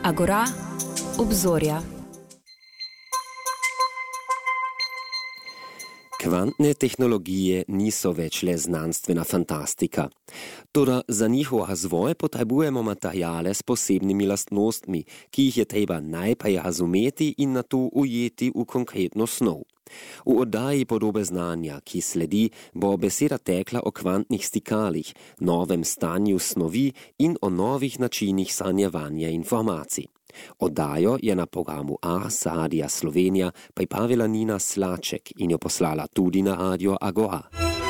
Agora, obzorja. Kvantne tehnologije niso več le znanstvena fantastika. Toda za njihov razvoj potrebujemo materijale s posebnimi lastnostmi, ki jih je treba najprej razumeti in nato ujeti v konkretno snov. V oddaji Podobe znanja, ki sledi, bo beseda tekla o kvantnih stikalih, novem stanju snovi in o novih načinih sanjevanja informacij. Oddajo je na programu Ars Radia Slovenija pripravila Nina Slaček in jo poslala tudi na Radio Agora.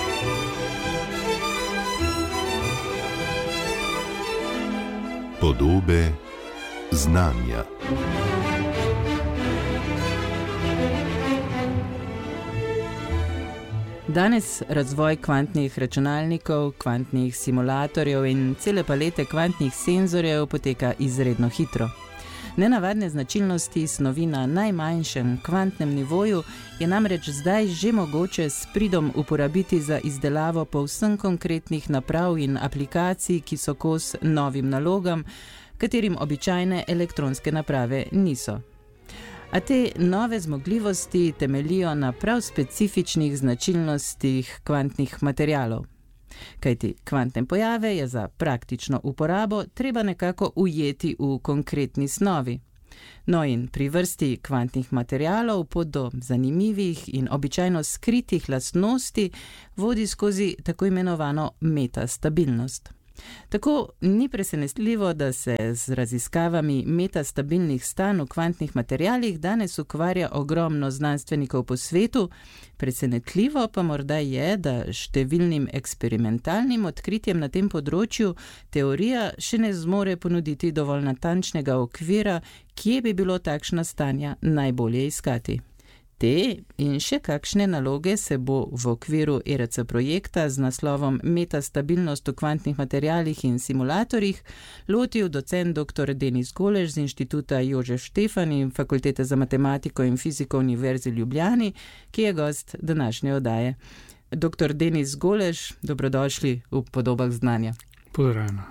Podobe znanja. Danes razvoj kvantnih računalnikov, kvantnih simulatorjev in cele palete kvantnih senzorjev poteka izredno hitro. Nenavadne značilnosti snovi na najmanjšem kvantnem nivoju je namreč zdaj že mogoče s pridom uporabiti za izdelavo povsem konkretnih naprav in aplikacij, ki so kos novim nalogam, katerim običajne elektronske naprave niso. A te nove zmogljivosti temeljijo na prav specifičnih značilnostih kvantnih materialov. Kajti kvantne pojave je za praktično uporabo treba nekako ujeti v konkretni snovi. No in pri vrsti kvantnih materialov pot do zanimivih in običajno skritih lastnosti vodi skozi tako imenovano metastabilnost. Tako ni presenetljivo, da se z raziskavami metastabilnih stanj v kvantnih materialih danes ukvarja ogromno znanstvenikov po svetu. Presenetljivo pa morda je, da številnim eksperimentalnim odkritjem na tem področju teorija še ne zmore ponuditi dovolj natančnega okvira, kje bi bilo takšna stanja najbolje iskati. Te in še kakšne naloge se bo v okviru ERC projekta z naslovom Metastabilnost v kvantnih materialih in simulatorjih lotil docent dr. Denis Golež z Inštituta Jožef Štefan in Fakultete za matematiko in fiziko Univerze v Ljubljani, ki je gost današnje oddaje. Dr. Denis Golež, dobrodošli v Podobah znanja. Pozdravljena.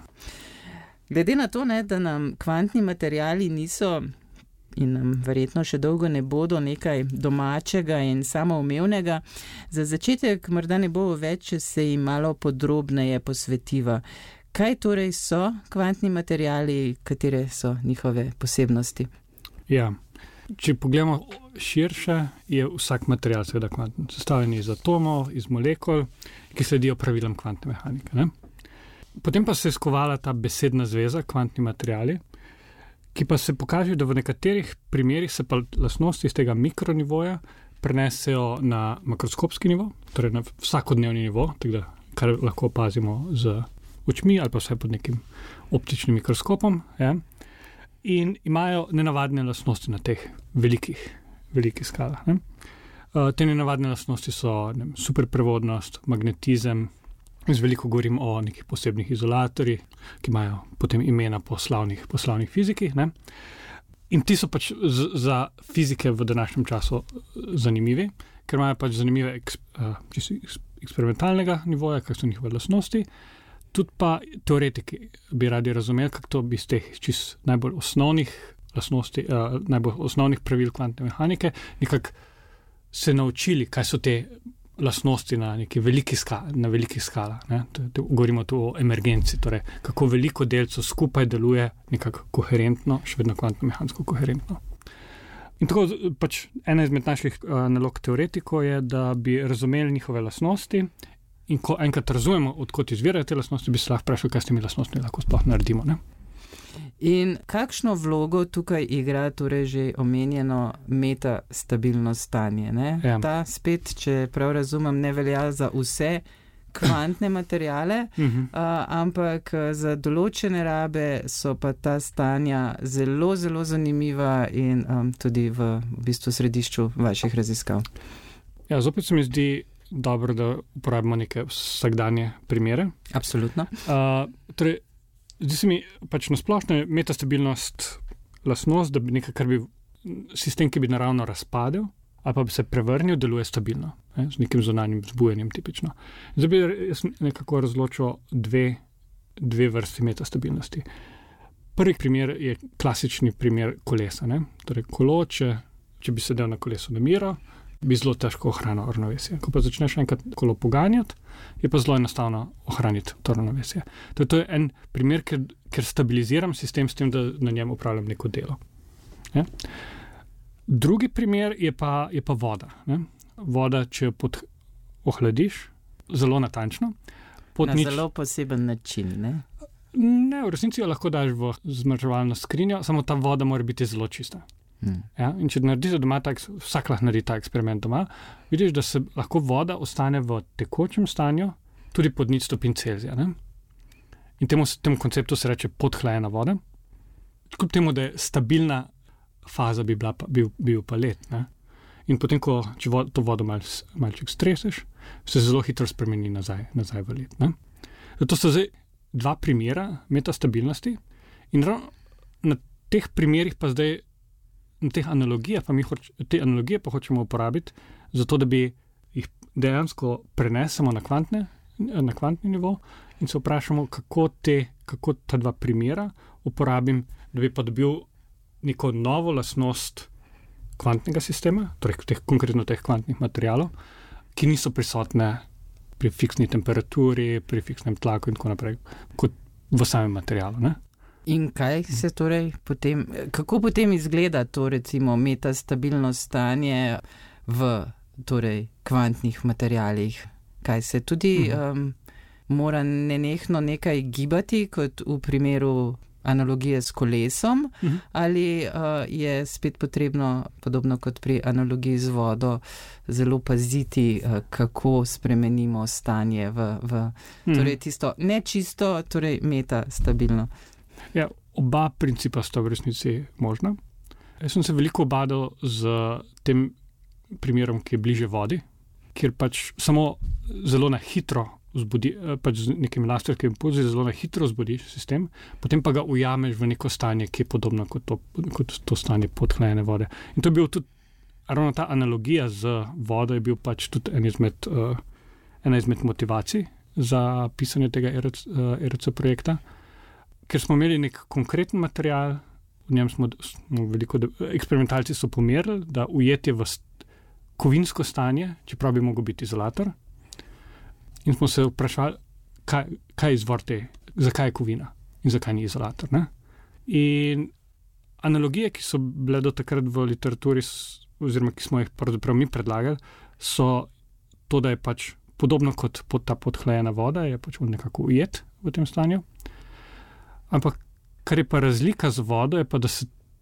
Glede na to, da nam kvantni materiali niso in nam verjetno še dolgo ne bodo nekaj domačega in samoumevnega, za začetek morda ne bo več, če se jim malo podrobneje posvetiva. Kaj torej so kvantni materiali, katere so njihove posebnosti? Ja, če pogledamo širše, je vsak material seveda kvanten, sestavljen iz atomov, iz molekul, ki sledijo pravilom kvantne mehanike, ne? Potem pa se je skovala ta besedna zveza, kvantni materiali, ki pa se pokaže, da v nekaterih primerih se pa lastnosti iz tega mikronivoja prenesejo na makroskopski nivo, torej na vsakodnevni nivo, tako da kar lahko opazimo z očmi ali pa vse pod nekim optičnim mikroskopom, ja? In imajo nenavadne lastnosti na teh velikih skalah. Ne? Te nenavadne lastnosti so superprevodnost, magnetizem. Jaz veliko govorim o nekih posebnih izolatorjih, ki imajo potem imena po slavnih fizikih. Ne? In ti so pač za fizike v današnjem času zanimivi, ker imajo pač zanimive eksperimentalnega nivoja, kak so njihove lastnosti. Tudi pa teoretiki bi radi razumeli, kako to bi iz teh čist najbolj osnovnih lastnosti, najbolj osnovnih pravil kvantne mehanike, nekako se naučili, kaj so te lastnosti na neki velikih skalah. Govorimo tu o emergenci, torej kako veliko delcev skupaj deluje nekako koherentno, še vedno kvantno-mehansko koherentno. In tako pač ena izmed naših nalog teoretikov je, da bi razumeli njihove lastnosti in ko enkrat razumemo, odkot izvirajo te lastnosti, bi se lahko vprašali, kaj s temi lastnostmi lahko sploh naredimo. Ne? In kakšno vlogo tukaj igra torej že omenjeno metastabilno stanje? Ne? Ja. Ta spet, če prav razumem, ne velja za vse kvantne materiale, ampak za določene rabe so pa ta stanja zelo, zelo zanimiva in tudi v bistvu središču vaših raziskav. Ja, zopet se mi zdi dobro, da uporabimo neke vsakdanje primere. Absolutno. Torej, zdi se mi pač nasplošno metastabilnost lastnost, da bi nekaj, kar bi sistem, ki bi naravno razpadel ali pa bi se prevrnil, deluje stabilno, z nekim zunanjim vzbujenjem tipično. Zdaj bi jaz nekako razločil dve vrsti metastabilnosti. Prvi primer je klasični primer kolesa. Ne? Torej, kolo, če bi sedel na kolesu na miro, bi zelo težko ohranil ravnovesje. Ko pa začneš enkrat kolo poganjati, je pa zelo enostavno ohraniti to ravnovesje. To je en primer, ker stabiliziram sistem s tem, da na njem upravljam neko delo. Ne? Drugi primer je pa voda. Ne? Voda, če jo ohladiš, zelo natančno. Zelo poseben način, ne? Ne, v resnici jo lahko daš v zmrzovalno skrinjo, samo ta voda mora biti zelo čista. Ja, in če narediš doma, vsak lahko naredi ta eksperiment doma, vidiš, da se lahko voda ostane v tekočem stanju tudi pod 0 stopinj Celzija. Ne? In temu konceptu se reče podhlajena voda. Kljub temu, da je stabilna faza bil pa led. Ne? In potem, če to vodo malček streseš, se zelo hitro spremeni nazaj v led. Ne? Zato so zdaj 2 primera metastabilnosti in na teh primerih pa zdaj na teh analogijah te analogije pa hočemo uporabiti, zato da bi jih dejansko prenesemo na kvantni nivo in se vprašamo, kako ta 2 primera uporabim, da bi pa dobil neko novo lastnost kvantnega sistema, torej konkretno teh kvantnih materialov, ki niso prisotne pri fiksni temperaturi, pri fiksnem tlaku in tako naprej, kot v samem materialu. Ne? In kaj se torej potem, kako potem izgleda to recimo metastabilno stanje v torej kvantnih materialih? Kaj se tudi mora nenehno nekaj gibati, kot v primeru analogije s kolesom, ali je spet potrebno, podobno kot pri analogiji z vodo, zelo paziti, kako spremenimo stanje v torej tisto nečisto, torej metastabilno? Ja, oba principa sta v resnici možna. Jaz sem se veliko ubadal z tem primerom, ki je bliže vodi, kjer pač samo zelo na hitro vzbudi, pač z nekimi laserskimi impulzi zelo na hitro vzbudiš sistem, potem pa ga ujameš v neko stanje, ki je podobno kot to stanje podhlajene vode. In to je bil tudi, ravno ta analogija z vodo je bil pač tudi ena izmed motivacij za pisanje tega ERC projekta. Ker smo imeli nek konkreten material, v njem smo veliko, eksperimentalci so pomerili, da ujetje v kovinsko stanje, čeprav bi mogel biti izolator. In smo se vprašali, kaj je izvor zakaj je kovina in zakaj ni izolator. Ne? In analogije, ki so bile do takrat v literaturi, oziroma ki smo jih pravzaprav mi predlagali, so to, da je pač podobno kot ta podhlajena voda, je pač nekako ujet v tem stanju. Ampak, kar je pa razlika z vodo, je pa, da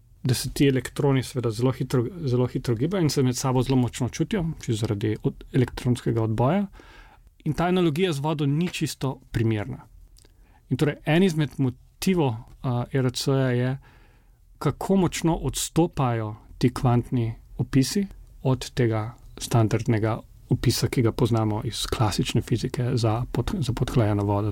se ti elektroni seveda zelo hitro gibajo in se med sabo zelo močno čutijo, zaradi elektronskega odboja. In ta analogija z vodo ni čisto primerna. In torej, en izmed motivov ERC-ja je, kako močno odstopajo ti kvantni opisi od tega standardnega opisa, ki ga poznamo iz klasične fizike za podhlajeno vodo.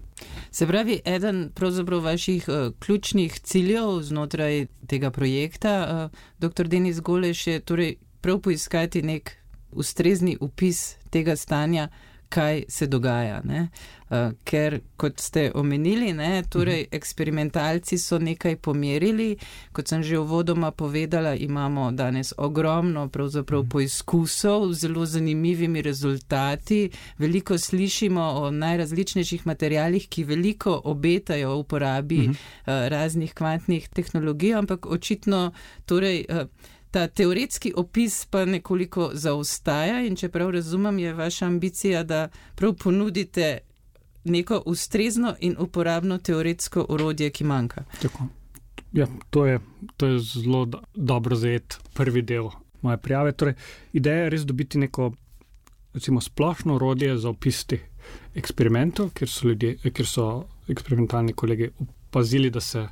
Se pravi, eden pravzaprav vaših ključnih ciljev znotraj tega projekta, dr. Denis Goleš, je torej prav poiskati nek ustrezni opis tega stanja, kaj se dogaja. Ne? Ker, kot ste omenili, ne, torej eksperimentalci so nekaj pomerili. Kot sem že uvodoma povedala, imamo danes ogromno pravzaprav poizkusov z zelo zanimivimi rezultati. Veliko slišimo o najrazličnejših materialih, ki veliko obetajo v uporabi raznih kvantnih tehnologij, ampak očitno torej ta teoretski opis pa nekoliko zaostaja in čeprav razumem, je vaša ambicija, da prav ponudite neko ustrezno in uporabno teoretsko orodje, ki manjka. Tako. Ja, to je zelo dobro zajet prvi del moje prijave. Torej, ideja je res dobiti neko, recimo, splošno orodje za opis teh eksperimentov, kjer so eksperimentalni kolegi opazili, da se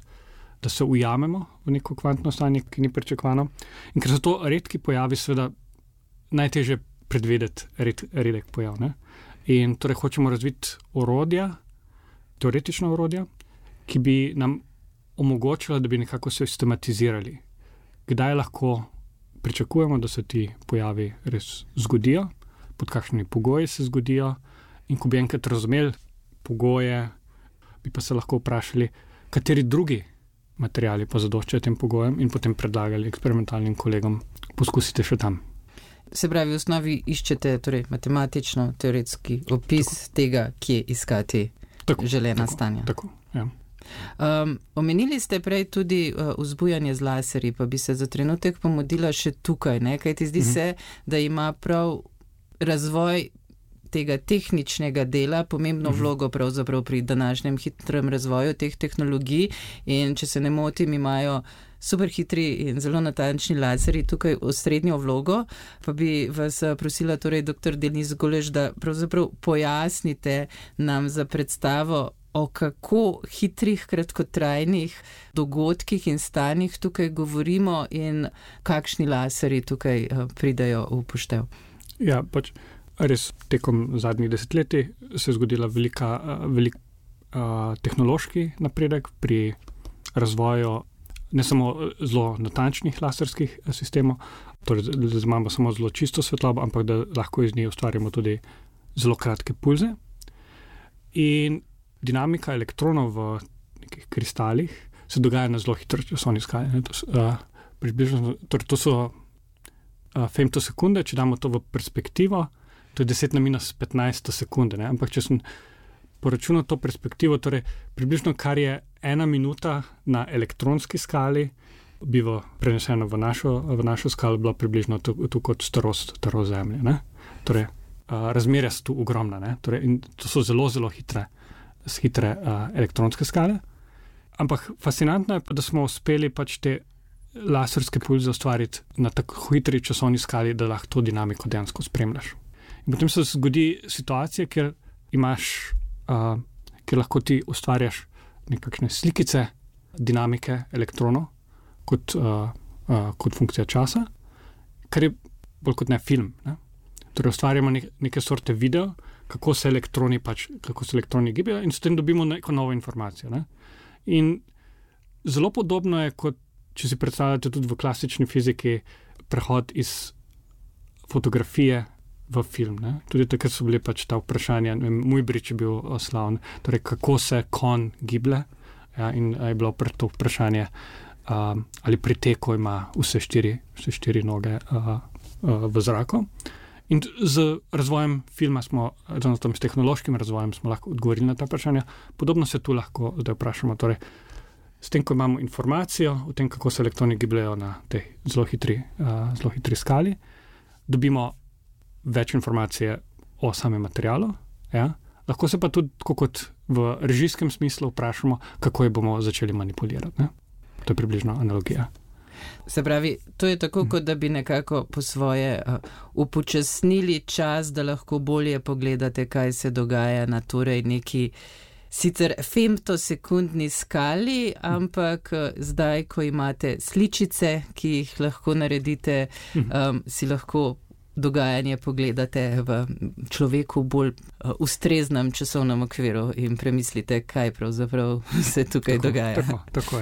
ujamemo v neko kvantno stanje, ki ni pričakovano. In ker so to redki pojavi, seveda najtežje predvideti redek pojav. Ne? In torej hočemo razviti orodja, teoretična orodja, ki bi nam omogočila, da bi nekako sistematizirali, kdaj lahko pričakujemo, da se ti pojavi res zgodijo, pod kakšnimi pogoji se zgodijo, in ko bi enkrat razumeli pogoje, bi pa se lahko vprašali, kateri drugi materiali pa zadoščajo tem pogojem in potem predlagali eksperimentalnim kolegom, poskusite še tam. Se pravi, v osnovi iščete torej, matematično-teoretski opis tega, kje iskati želena stanja. Tako, ja. Omenili ste prej tudi vzbujanje z laserji, pa bi se za trenutek pomodila še tukaj, ne? Kajti zdi se, da ima prav razvoj tega tehničnega dela pomembno vlogo pravzaprav pri današnjem hitrem razvoju teh tehnologij in če se ne motim, imajo super hitri in zelo natančni laserji tukaj osrednjo vlogo, pa bi vas prosila, torej dr. Denis Goleš, da pravzaprav pojasnite nam za predstavo, o kako hitrih, kratkotrajnih dogodkih in stanjih tukaj govorimo in kakšni laserji tukaj pridajo v upoštev. Ja, pač res tekom zadnjih desetletij se je zgodila velik tehnološki napredek pri razvoju ne samo zelo natančnih laserskih sistemov, torej da imamo samo zelo čisto svetlobo, ampak da lahko iz nje ustvarjamo tudi zelo kratke pulze. In dinamika elektronov v nekih kristalih se dogaja na zelo hitro časovni skali. To so femtosekunde, če damo to v perspektivo, to je 10 na minus 15 sekunde, ne? Ampak če sem poračunal to perspektivo, torej približno kar je 1 minuta na elektronski skali, bi preneseno v našo skalo bilo približno tu kot starost Zemlje. Ne? Torej, razmerja so tu ogromna, ne? Torej, in to so zelo, zelo hitre elektronske skale. Ampak fascinantno je, da smo uspeli pač te laserske pulze ustvariti na tako hitri časovni skali, da lahko to dinamiko dejansko spremljaš. In potem se zgodi situacija, kjer lahko ti ustvarjaš nekakšne slikice dinamike elektronov kot funkcija časa, kar je bolj kot ne film. Ne? Torej ustvarjamo neke sorte video, kako se elektroni gibljajo in s tem dobimo neko novo informacijo. Ne? In zelo podobno je, kot če si predstavljate tudi v klasični fiziki prehod iz fotografije v film. Ne? Tudi takrat so bili pač ta vprašanja, Muybridge je bil slaven, torej kako se konj giblje, ja, in je bilo to vprašanje, ali pri teku ima vse štiri noge v zraku. In z razvojem filma s tehnološkim razvojem smo lahko odgovorili na ta vprašanja. Podobno se tu lahko zdaj vprašamo. Torej, s tem, ko imamo informacijo o tem, kako se elektroni gibljajo na tej zelo hitri skali, dobimo več informacije o samem materialu. Ja? Lahko se pa tudi, kot v režijskem smislu, vprašamo, kako jo bomo začeli manipulirati. Ne? To je približno analogija. Se pravi, to je tako, kot da bi nekako po svoje upočasnili čas, da lahko bolje pogledate, kaj se dogaja na torej neki sicer femtosekundni skali, ampak zdaj, ko imate sličice, ki jih lahko naredite, si lahko dogajanje pogledate v človeku bolj ustreznem časovnem okviru in premislite, kaj pravzaprav se tukaj dogaja. Tako.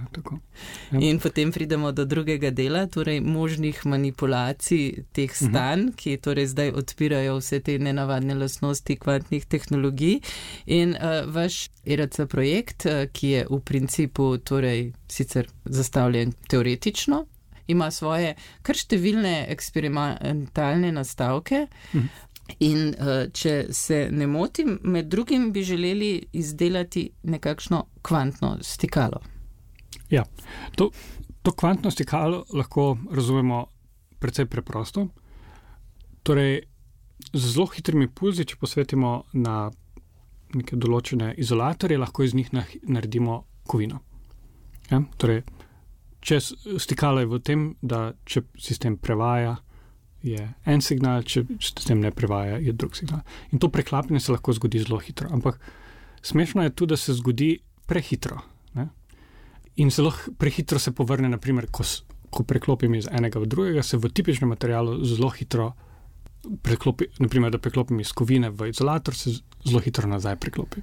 Ja. In potem pridemo do drugega dela, torej možnih manipulacij teh stanj, ki torej zdaj odpirajo vse te nenavadne lastnosti kvantnih tehnologij. In vaš ERC projekt, ki je v principu torej sicer zastavljen teoretično, ima svoje kar številne eksperimentalne nastavke in če se ne motim, med drugim bi želeli izdelati nekakšno kvantno stikalo. Ja, to kvantno stikalo lahko razumemo precej preprosto. Torej, z zelo hitrimi pulzi, če posvetimo na neke določene izolatorje, lahko iz njih naredimo kovino. Ja, torej, stikalo je v tem, da če sistem prevaja, je en signal, če sistem ne prevaja, je drug signal. In to preklapljanje se lahko zgodi zelo hitro. Ampak smešno je tudi, da se zgodi prehitro. Ne? In zelo prehitro se povrne, naprimer, ko preklopim iz enega v drugega, se v tipičnem materialu zelo hitro preklopi, naprimer, da preklopim iz kovine v izolator, se zelo hitro nazaj preklopi.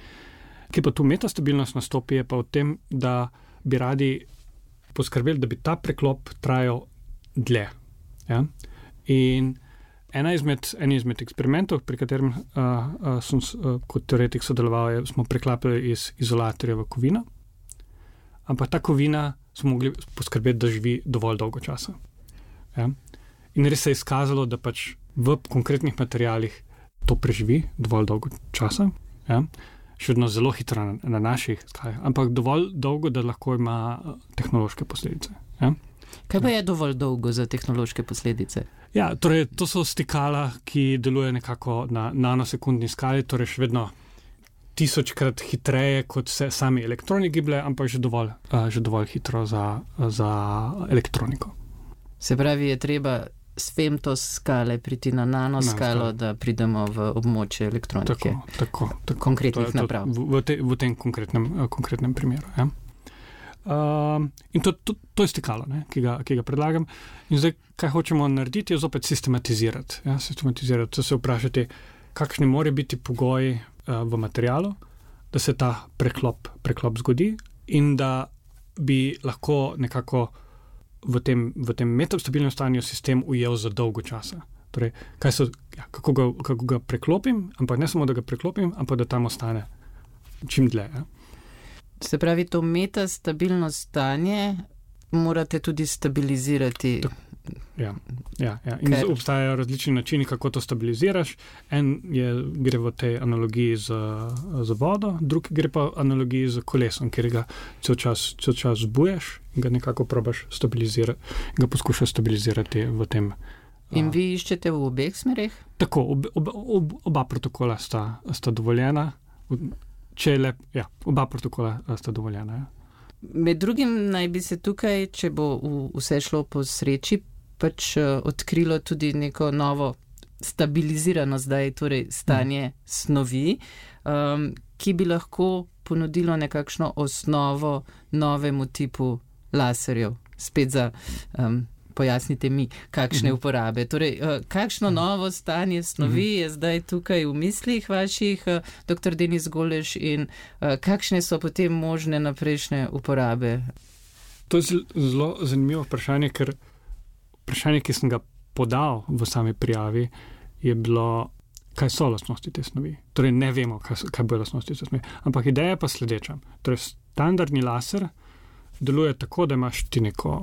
Kje pa tu metastabilnost nastopi, je pa v tem, da bi radi poskrbeli, da bi ta preklop trajal dlje. Ja? In eni izmed eksperimentov, pri katerem sem kot teoretik sodeloval, smo preklapili iz izolatorja v kovino. ampak ta kovina smo mogli poskrbeti, da živi dovolj dolgo časa. Ja? In res se je izkazalo, da pač v konkretnih materialih to preživi dovolj dolgo časa. Ja? Še vedno zelo hitro na naših skalah, ampak dovolj dolgo, da lahko ima tehnološke posledice. Ja? Kaj pa je dovolj dolgo za tehnološke posledice? Ja, torej to so stikala, ki delujejo nekako na nanosekundni skali, torej še vedno 1000-krat hitreje, kot se sami elektroni giblje, ampak že dovolj hitro za elektroniko. Se pravi, je treba s femtoskale priti na nanoskalo, da pridemo v območje elektronike. Tako. Konkretnih naprav. V tem konkretnem primeru. Ja. In to je stikalo, ne, ki ga predlagam. In zdaj, kaj hočemo narediti, je zopet sistematizirati. Ja, to se vprašati, kakšni morajo biti pogoji v materialu, da se ta preklop zgodi in da bi lahko nekako v tem metastabilnem stanju sistem ujel za dolgo časa. Torej, kako ga preklopim, ampak ne samo, da ga preklopim, ampak da tam ostane čim dlje. Ja. Se pravi, to metastabilno stanje morate tudi stabilizirati. Ja. In obstajajo različni načini, kako to stabiliziraš. En gre v tej analogiji z vodo, drugi gre pa v analogiji z kolesom, kjer ga cel čas zbuješ in ga nekako probaš stabilizirati, ga poskušaš stabilizirati v tem. In vi iščete v obeh smereh? Tako, oba protokola sta dovoljena. Oba protokola sta dovoljena. Ja. Med drugim naj bi se tukaj, če bo vse šlo po sreči, pač odkrilo tudi neko novo stabilizirano zdaj, torej stanje snovi, ki bi lahko ponudilo nekakšno osnovo novemu tipu laserjev. Spet za pojasnite mi, kakšne uporabe. Torej, kakšno novo stanje snovi je zdaj tukaj v mislih vaših, dr. Denis Goleš, in kakšne so potem možne naprejšnje uporabe? To je zelo zanimivo vprašanje, ker vprašanje, ki sem ga podal v sami prijavi, je bilo, kaj so lastnosti te snovi. Torej, ne vemo, kaj bojo lastnosti te snovi. Ampak ideja je pa sledeča. Torej, standardni laser deluje tako, da imaš ti neko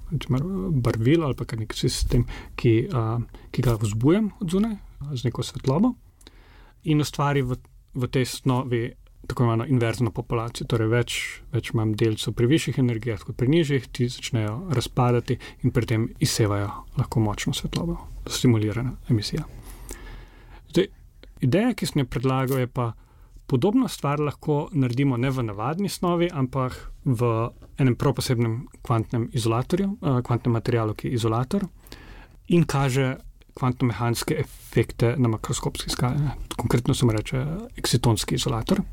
barvilo ali pa nek sistem, ki ga vzbujem od zunaj z neko svetlobo in ustvari v tej snovi tako imeno inverzno populacijo, torej več imam delcev pri višjih energijah kot pri nižjih, ti začnejo razpadati in pri tem izsevajo lahko močno svetlobo, stimulirana emisija. Zdaj, ideja, ki sem jo predlagal, je pa podobno stvar lahko naredimo ne v navadni snovi, ampak v enem prav posebnem kvantnem izolatorju, kvantnem materialu, ki je izolator in kaže kvantno-mehanske efekte na makroskopski skali. Konkretno se mu reče eksitonski izolator.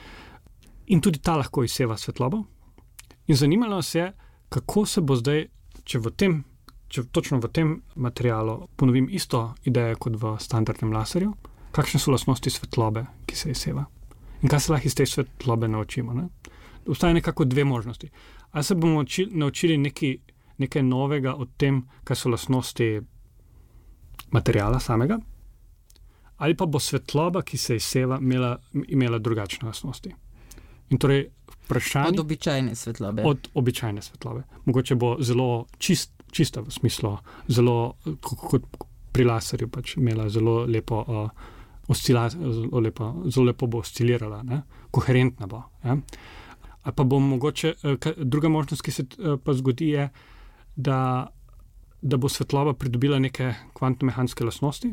In tudi ta lahko izseva svetlobo. In zanimalo nas je, kako se bo zdaj, če točno v tem materialu ponovim isto idejo kot v standardnem laserju, kakšne so lastnosti svetlobe, ki se izseva. In kaj se lahko iz te svetlobe naučimo. Ne? Obstaja nekako dve možnosti. Ali se bomo naučili nekaj novega o tem, kaj so lastnosti materiala samega, ali pa bo svetloba, ki se izseva, imela drugačne lastnosti. In torej vprašanje... Od običajne svetlobe. Od običajne svetlobe. Mogoče bo zelo čista v smislu, zelo, kot pri laserju, pač imela zelo lepo zelo lepo bo oscilirala, ne? Koherentna bo. Ja? Ali pa bo mogoče, druga možnost, ki se pa zgodi, je, da bo svetloba pridobila neke kvantno-mehanske lastnosti,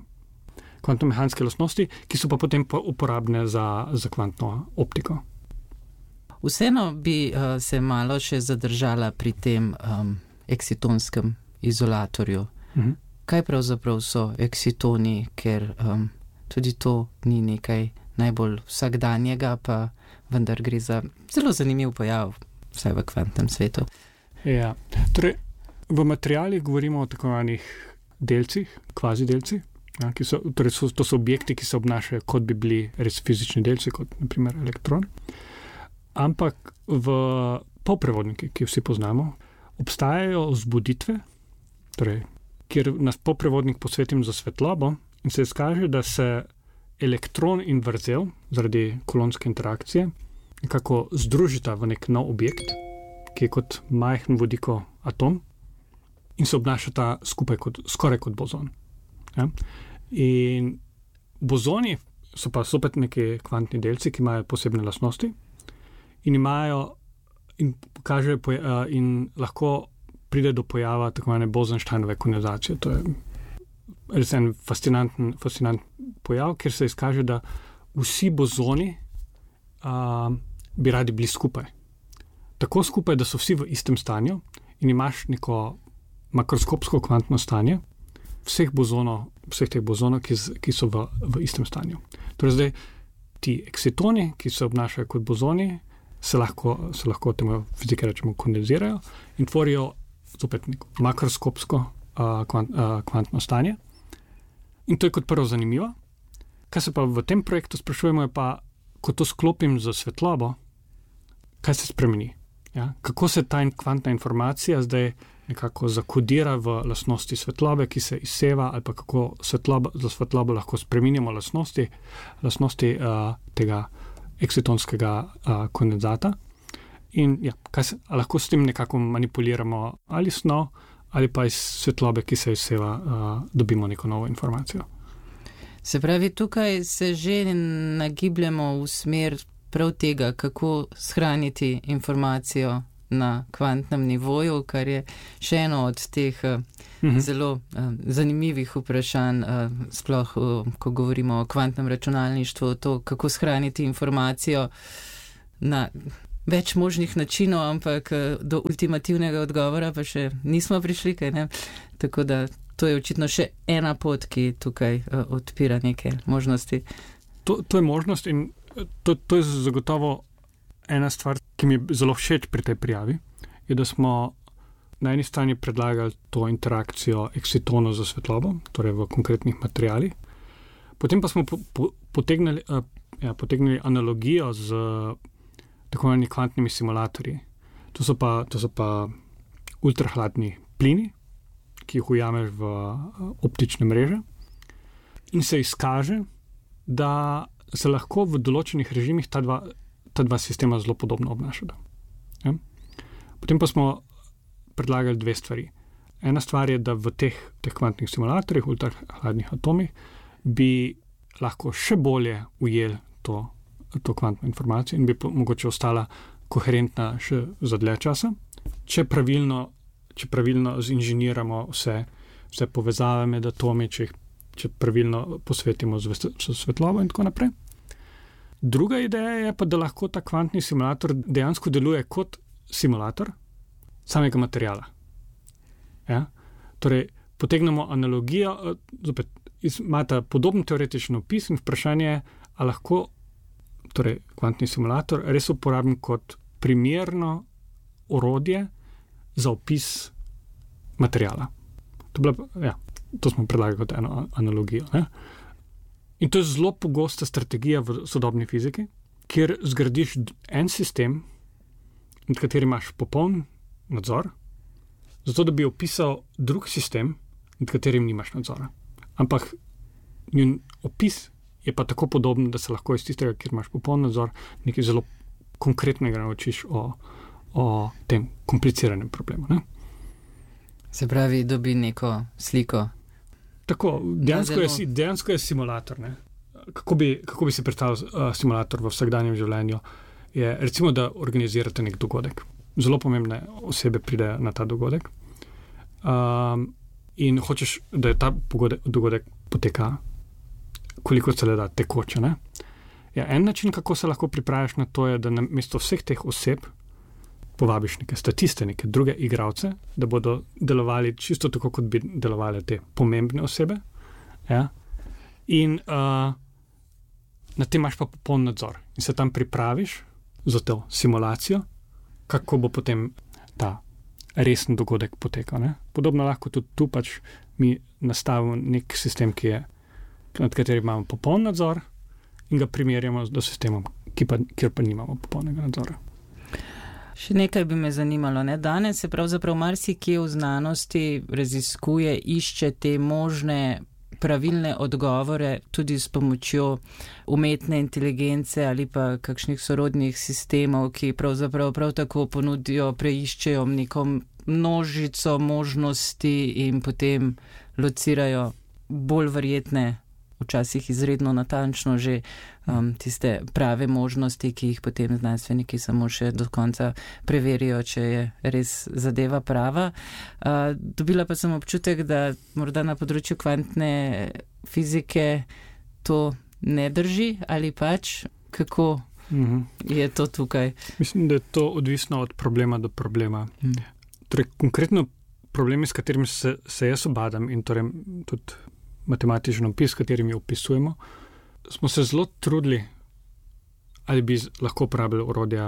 ki so pa potem uporabne za kvantno optiko. Vseeno bi se malo še zadržala pri tem eksitonskem izolatorju. Kaj pravzaprav so eksitoni, ker tudi to ni nekaj najbolj vsakdanjega, pa vendar gre za zelo zanimiv pojav, vsaj v kvantnem svetu. Ja, torej v materialih govorimo o tako imenovanih delcih, kvazidelcih, ja, to so objekti, ki se obnašajo, kot bi bili res fizični delci, kot na primer elektron. Ampak v polprevodniki, ki vsi poznamo, obstajajo vzbuditve, torej, kjer nas polprevodnik posvetim za svetlobo in se izkaže, da se elektron in vrzel zaradi kolonske interakcije nekako združita v nek nov objekt, ki je kot majhen vodikov atom in se obnašata skupaj skoraj kot bozon. Ja? In bozoni so pa spet neki kvantni delci, ki imajo posebne lastnosti in lahko pride do pojava tako imenovane Bose-Einsteinove kondenzacije. To je res en fascinanten pojav, kjer se izkaže, da vsi bozoni bi radi bili skupaj. Tako skupaj, da so vsi v istem stanju in imaš neko makroskopsko kvantno stanje vseh teh bozonov, ki so v istem stanju. Torej zdaj ti eksitoni, ki se obnašajo kot bozoni, se lahko temu fizike rečemo kondenzirajo in tvorijo zopet neko makroskopsko kvantno stanje. In to je kot prvo zanimivo. Kaj se pa v tem projektu sprašujemo je pa, ko to sklopim za svetlobo, kaj se spremeni? Ja? Kako se ta kvantna informacija zdaj nekako zakodira v lastnosti svetlobe, ki se izseva, ali pa kako za svetlobo lahko spreminjamo lastnosti tega eksitonskega kondenzata. In ja, lahko s tem nekako manipuliramo ali snov, ali pa iz svetlobe, ki se izseva, dobimo neko novo informacijo. Se pravi, tukaj se že nagibljamo v smer prav tega, kako shraniti informacijo na kvantnem nivoju, kar je še eno od teh zelo zanimivih vprašanj, sploh ko govorimo o kvantnem računalništvu, to, kako shraniti informacijo na več možnih načinov, ampak do ultimativnega odgovora pa še nismo prišli, kaj ne? Tako da to je očitno še ena pot, ki tukaj odpira neke možnosti. To je možnost in to je zagotovo ena stvar, ki mi je zelo všeč pri tej prijavi, je, da smo na eni strani predlagali to interakcijo eksitonov za svetlobo, torej v konkretnih materialih. Potem pa smo potegnili analogijo z tako imenovanimi kvantnimi simulatorji. To so pa ultrahladni plini, ki jih ujameš v optične mreže in se izkaže, da se lahko v določenih režimih ta dva sistema zelo podobno obnašata. Ja? Potem pa smo predlagali dve stvari. Ena stvar je, da v teh kvantnih simulatorjih, ultrahladnih atomih, bi lahko še bolje ujeli to kvantno informacijo in bi mogoče ostala koherentna še za dlje časa, če pravilno zinženiramo vse povezave med atomi, če pravilno posvetimo z svetlobo in tako naprej. Druga ideja je pa, da lahko ta kvantni simulator dejansko deluje kot simulator samega materiala. Ja? Torej, potegnemo analogijo, zopet imata podoben teoretičen opis in vprašanje je, ali lahko kvantni simulator res uporabim kot primerno orodje za opis materiala. To smo predlagali kot eno analogijo. Ne? In to je zelo pogosta strategija v sodobni fiziki, kjer zgradiš en sistem, nad katerim imaš popoln nadzor, zato da bi opisal drug sistem, nad katerim nimaš nadzora. Ampak njun opis je pa tako podoben, da se lahko iz tistega, kjer imaš popoln nadzor, nekaj zelo konkretnega naučiš o tem kompliciranem problemu. Ne? Se pravi, dobi neko sliko. Tako, dejansko je simulator. Ne? Kako bi si predstavil simulator v vsakdanjem življenju? Je, recimo, da organizirate nek dogodek. Zelo pomembne osebe pridejo na ta dogodek in hočeš, da je ta dogodek poteka koliko se le da tekoče. Ne? Ja, en način, kako se lahko pripraviš na to, je, da namesto vseh teh oseb povabiš neke statiste, neke druge igralce, da bodo delovali čisto tako, kot bi delovali te pomembne osebe. Ja? In na tem imaš pa popoln nadzor. In se tam pripraviš za to simulacijo, kako bo potem ta resen dogodek potekal. Ne? Podobno lahko tudi tu pač mi nastavimo nek sistem, nad katerim imamo popoln nadzor in ga primerjamo z sistemom, kjer pa nimamo popolnega nadzora. Še nekaj bi me zanimalo. Ne? Danes se pravzaprav marsikje v znanosti raziskuje, išče te možne pravilne odgovore tudi s pomočjo umetne inteligence ali pa kakšnih sorodnih sistemov, ki pravzaprav prav tako ponudijo, preiščejo neko množico možnosti in potem locirajo bolj verjetne, včasih izredno natančno že tiste prave možnosti, ki jih potem znanstveniki samo še do konca preverijo, če je res zadeva prava. Dobila pa sem občutek, da morda na področju kvantne fizike to ne drži, ali pač kako je to tukaj? Mislim, da je to odvisno od problema do problema. Torej, konkretno problemi, s katerimi se jaz obadam in torej tudi matematičen opis, s katerimi opisujemo, smo se zelo trudili, ali bi lahko uporabili orodja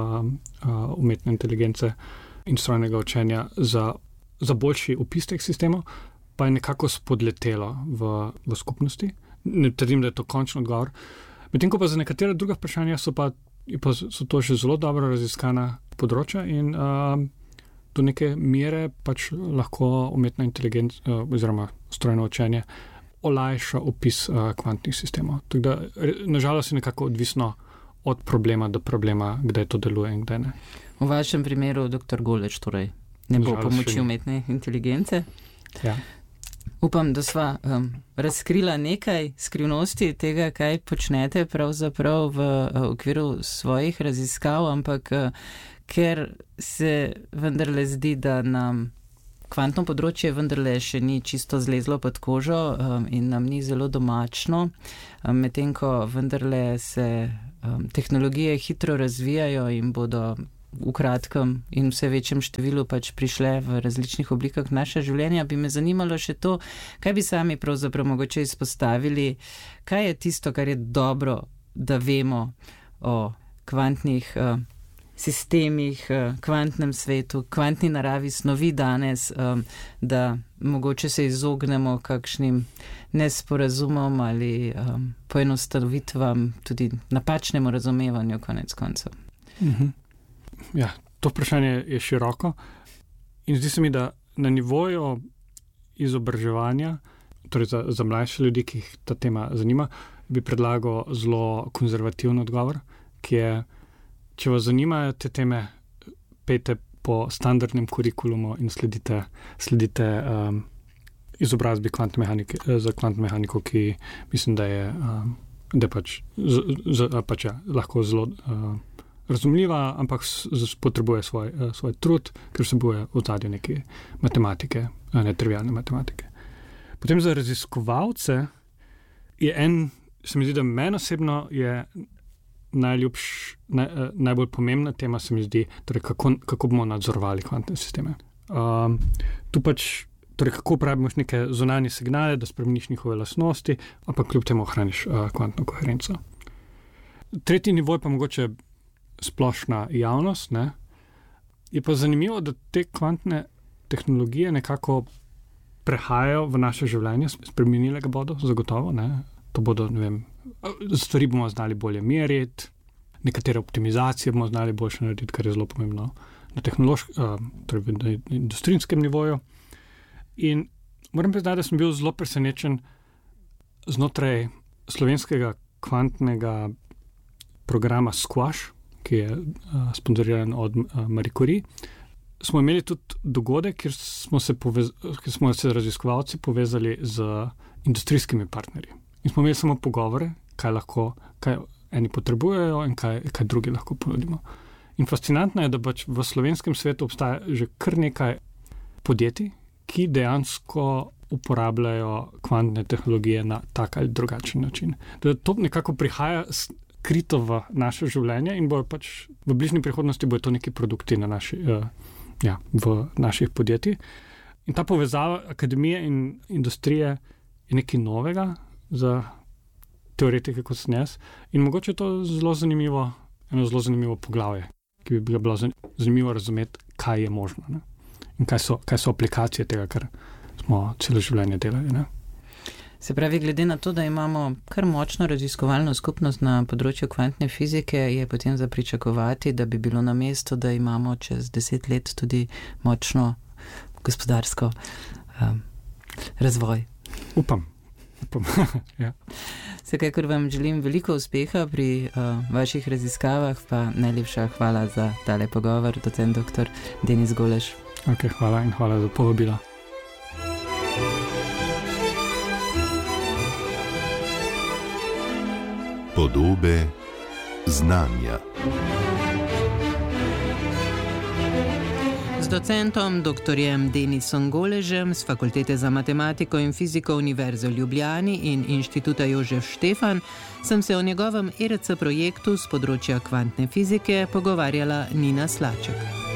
umetne inteligence in strojnega učenja za boljši opis teh sistemov, pa je nekako spodletelo v skupnosti. Ne trdim, da je to končni odgovor. Medtem ko pa za nekatera druga vprašanja so to že zelo dobro raziskana področja in do neke mere pač lahko umetna inteligenca oziroma strojno učenje olajša opis kvantnih sistemov. Tako da nažalost je nekako odvisno od problema do problema, kdaj to deluje in kdaj ne. V vašem primeru, dr. Goleč, torej ne bo pomoči umetne inteligence? Ja. Upam, da sva razkrila nekaj skrivnosti tega, kaj počnete pravzaprav v okviru svojih raziskav, ampak ker se vendarle zdi, da nam kvantno področje vendarle še ni čisto zlezlo pod kožo in nam ni zelo domačno, medtem ko vendarle se tehnologije hitro razvijajo in bodo v kratkem in vse večjem številu pač prišle v različnih oblikah naša življenja, bi me zanimalo še to, kaj bi sami pravzaprav mogoče izpostavili, kaj je tisto, kar je dobro, da vemo o kvantnih sistemih, kvantnem svetu, kvantni naravi snovi danes, da mogoče se izognemo kakšnim nesporazumom ali poenostavitvam, tudi napačnemu razumevanju konec koncev. Ja, to vprašanje je široko in zdi se mi, da na nivoju izobraževanja, torej za mlajše ljudi, ki jih ta tema zanima, bi predlagal zelo konzervativen odgovor, ki je, če vas zanimajo te teme, pejte po standardnem kurikulumu in sledite izobrazbi za kvantno mehaniko, ki mislim, da je lahko zelo razumljiva, ampak potrebuje svoj trud, ker vsebuje v ozadju neke matematike, netrivialne matematike. Potem za raziskovalce se mi zdi, da meni osebno je najbolj pomembna tema, se mi zdi, torej kako bomo nadzorovali kvantne sisteme. Tu pač, torej kako uporabimo neke zunanje signale, da spremeniš njihove lastnosti, ampak kljub temu ohraniš kvantno koherenco. Tretji nivoj pa mogoče splošna javnost, ne? Je pa zanimivo, da te kvantne tehnologije nekako prehajajo v naše življenje, spremenile ga bodo, zagotovo, ne? To bodo, ne vem, stvari bomo znali bolje meriti, nekatere optimizacije bomo znali boljše narediti, kar je zelo pomembno na torej na industrijskem nivoju. In moram priznati, da sem bil zelo presenečen znotraj slovenskega kvantnega programa Squash, ki je sponzoriran od Marie Curie. Smo imeli tudi dogodek, kjer smo se raziskovalci povezali z industrijskimi partnerji. In smo imeli samo pogovore, kaj eni potrebujejo in kaj drugi lahko ponudimo. In fascinantno je, da pač v slovenskem svetu obstaja že kar nekaj podjetij, ki dejansko uporabljajo kvantne tehnologije na tak ali drugačen način. Da to nekako prihaja skrito v naše življenje in bojo pač v bližnji prihodnosti bojo to neki produkti v naših podjetjih. In ta povezava akademije in industrije je nekaj novega za teoretike kot sem jaz. In mogoče je to zelo zanimivo poglavje, ki bi ga bilo zanimivo razumeti, kaj je možno, ne? In kaj so aplikacije tega, kar smo celo življenje delali, ne? Se pravi, glede na to, da imamo kar močno raziskovalno skupnost na področju kvantne fizike, je potem za pričakovati, da bi bilo na mestu, da imamo čez 10 let tudi močno gospodarsko razvoj. Upam. Ja. Vsekakor vam želim veliko uspeha pri vaših raziskavah, pa najlepša hvala za tale pogovor, docent dr. Denis Goleš. Ok, hvala in hvala za povabilo. Podobe znanja. Z docentom dr. Denisom Goležem z Fakultete za matematiko in fiziko Univerze v Ljubljani in Inštituta Jožef Štefan sem se o njegovem ERC projektu z področja kvantne fizike pogovarjala Nina Slaček.